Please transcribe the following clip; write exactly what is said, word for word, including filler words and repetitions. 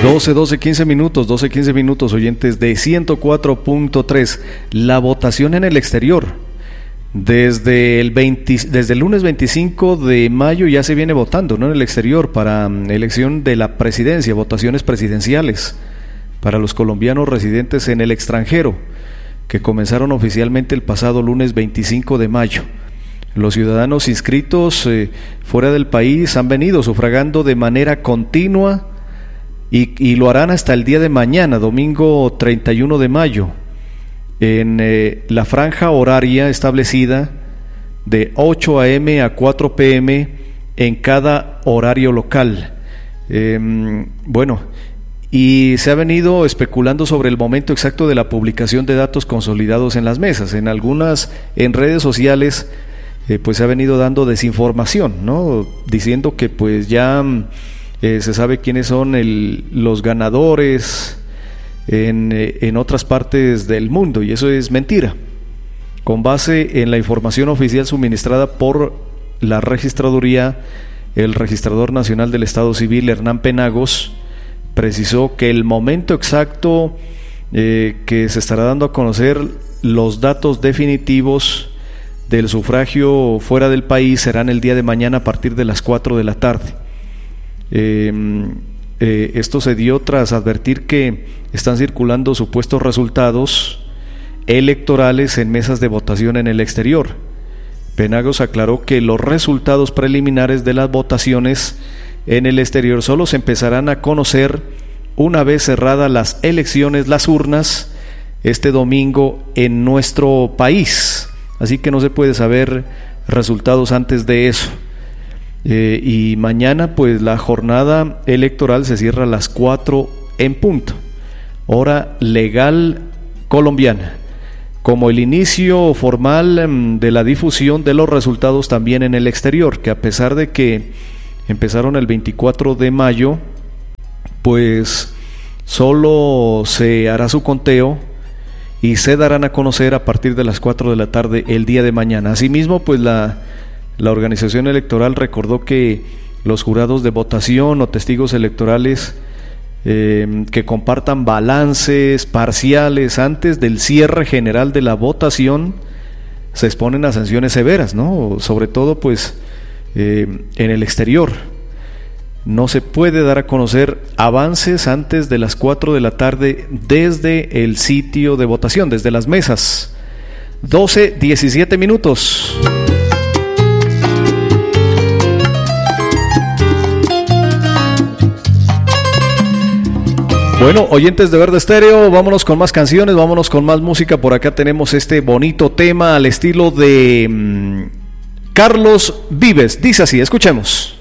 doce, doce, quince minutos, doce, quince minutos, oyentes de ciento cuatro punto tres. La votación en el exterior. Desde el, veinte, desde el lunes veinticinco de mayo ya se viene votando, ¿no?, en el exterior para um, elección de la presidencia, votaciones presidenciales para los colombianos residentes en el extranjero, que comenzaron oficialmente el pasado lunes veinticinco de mayo. Los ciudadanos inscritos eh, fuera del país han venido sufragando de manera continua y, y lo harán hasta el día de mañana, domingo treinta y uno de mayo, en eh, la franja horaria establecida de ocho a eme a cuatro pe eme en cada horario local. Eh, bueno, y se ha venido especulando sobre el momento exacto de la publicación de datos consolidados en las mesas. En algunas, en redes sociales, eh, pues se ha venido dando desinformación, ¿no?, diciendo que pues ya eh, se sabe quiénes son el, los ganadores en, eh, en otras partes del mundo, y eso es mentira. Con base en la información oficial suministrada por la registraduría, el registrador nacional del Estado Civil, Hernán Penagos, precisó que el momento exacto eh, que se estará dando a conocer los datos definitivos del sufragio fuera del país serán el día de mañana a partir de las cuatro de la tarde. Eh, eh, esto se dio tras advertir que están circulando supuestos resultados electorales en mesas de votación en el exterior. Penagos aclaró que los resultados preliminares de las votaciones en el exterior solo se empezarán a conocer una vez cerradas las elecciones, las urnas, este domingo en nuestro país. Así que no se puede saber resultados antes de eso. Eh, y mañana pues la jornada electoral se cierra a las cuatro en punto, hora legal colombiana, como el inicio formal de la difusión de los resultados también en el exterior, que a pesar de que empezaron el veinticuatro de mayo, pues solo se hará su conteo y se darán a conocer a partir de las cuatro de la tarde el día de mañana. Asimismo, pues la, la organización electoral recordó que los jurados de votación o testigos electorales eh, que compartan balances parciales antes del cierre general de la votación se exponen a sanciones severas, ¿no? Sobre todo pues eh, en el exterior. No se puede dar a conocer avances antes de las cuatro de la tarde desde el sitio de votación, desde las mesas. doce, diecisiete minutos. Bueno, oyentes de Verde Estéreo, vámonos con más canciones, vámonos con más música. Por acá tenemos este bonito tema al estilo de mmm, Carlos Vives. Dice así, escuchemos.